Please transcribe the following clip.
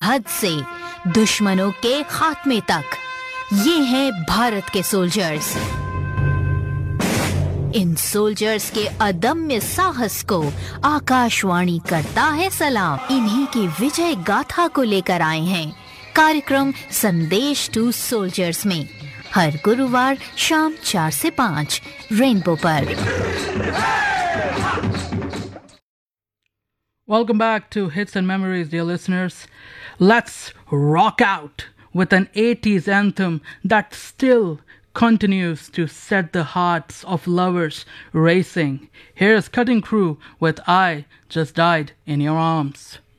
सरहद से दुश्मनों के खात्मे तक, ये हैं भारत के सोल्जर्स। इन सोल्जर्स के अदम्य साहस को आकाशवाणी करता है सलाम। इन्हीं की विजय गाथा को लेकर आए हैं कार्यक्रम संदेश टू सोल्जर्स में, हर गुरुवार शाम 4 से 5 रेनबो पर। Welcome back to Hits and Memories, dear listeners. Let's rock out with an 80s anthem that still continues to set the hearts of lovers racing. Here's Cutting Crew with I Just Died in Your Arms.